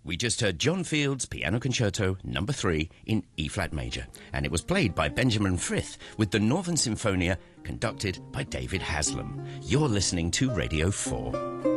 We just heard John Field's Piano Concerto No. 3 in E-flat major, and it was played by Benjamin Frith with the Northern Sinfonia conducted by David Haslam. You're listening to Radio 4.